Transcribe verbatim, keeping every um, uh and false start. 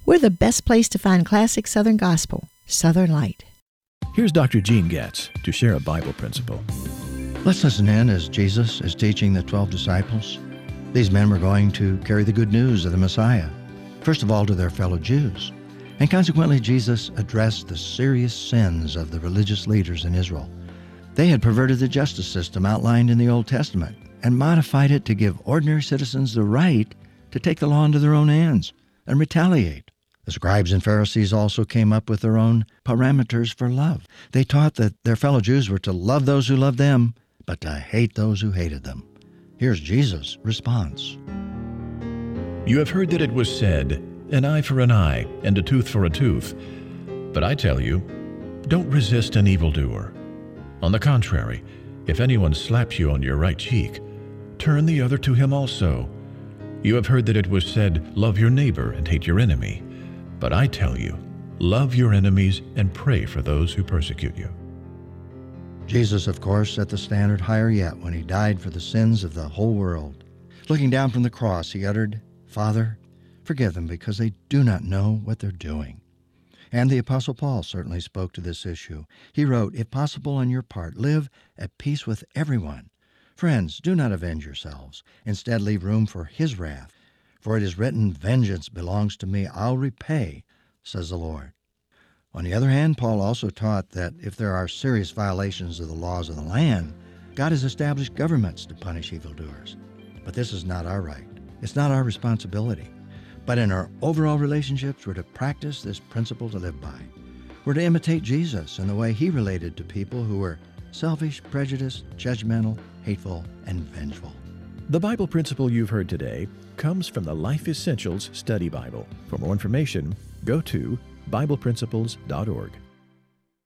We're the best place to find classic Southern gospel, Southern Light. Here's Doctor Gene Getz to share a Bible principle. Let's listen in as Jesus is teaching the twelve disciples. These men were going to carry the good news of the Messiah, first of all to their fellow Jews. And consequently, Jesus addressed the serious sins of the religious leaders in Israel. They had perverted the justice system outlined in the Old Testament and modified it to give ordinary citizens the right to take the law into their own hands and retaliate. The scribes and Pharisees also came up with their own parameters for love. They taught that their fellow Jews were to love those who loved them, but to hate those who hated them. Here's Jesus' response. You have heard that it was said, an eye for an eye and a tooth for a tooth. But I tell you, don't resist an evildoer. On the contrary, if anyone slaps you on your right cheek, turn the other to him also. You have heard that it was said, love your neighbor and hate your enemy. But I tell you, love your enemies and pray for those who persecute you. Jesus, of course, set the standard higher yet when he died for the sins of the whole world. Looking down from the cross, he uttered, Father, forgive them because they do not know what they're doing. And the Apostle Paul certainly spoke to this issue. He wrote, if possible on your part, live at peace with everyone. Friends, do not avenge yourselves. Instead, leave room for his wrath. For it is written, vengeance belongs to me, I'll repay, says the Lord. On the other hand, Paul also taught that if there are serious violations of the laws of the land, God has established governments to punish evildoers. But this is not our right. It's not our responsibility. But in our overall relationships, we're to practice this principle to live by. We're to imitate Jesus in the way he related to people who were selfish, prejudiced, judgmental, hateful, and vengeful. The Bible principle you've heard today comes from the Life Essentials Study Bible. For more information, go to Bible Principles dot org.